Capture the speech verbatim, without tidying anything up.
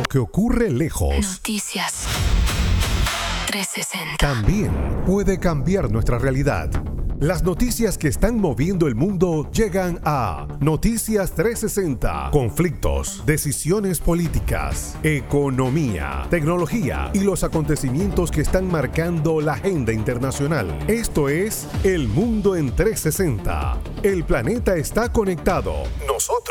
que ocurre lejos Noticias trescientos sesenta también puede cambiar nuestra realidad. Las noticias que están moviendo el mundo llegan a Noticias trescientos sesenta. Conflictos, decisiones políticas, economía, tecnología y los acontecimientos que están marcando la agenda internacional. Esto es El Mundo en trescientos sesenta. El planeta está conectado. Nosotros